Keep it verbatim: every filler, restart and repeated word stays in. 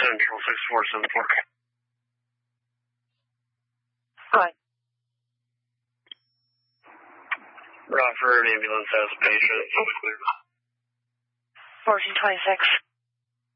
Central six four seven four. Hi. Rockford ambulance has a patient. fourteen twenty-six.